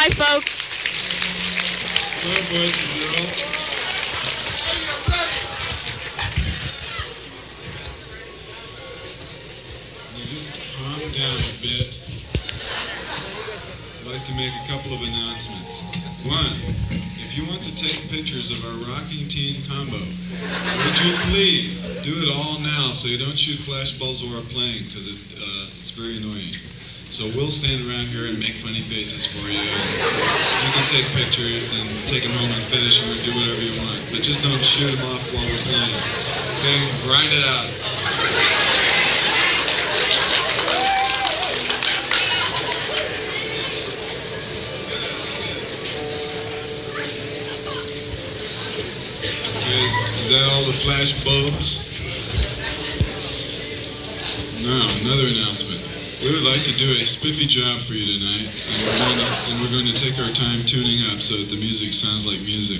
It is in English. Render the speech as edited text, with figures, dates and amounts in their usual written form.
Bye, folks. Hello, boys and girls. Now just calm down a bit. I'd like to make a couple of announcements. One, if you want to take pictures of our rocking teen combo, would you please do it all now so you don't shoot flashballs while we're playing, because it's very annoying. So we'll stand around here and make funny faces for you. You can take pictures and take them home and finish them or do whatever you want. But just don't shoot them off while we're playing. Okay? Grind it out. Okay, is that all the flash bulbs? No, another announcement. We would like to do a spiffy job for you tonight, and we're going to take our time tuning up so that the music sounds like music.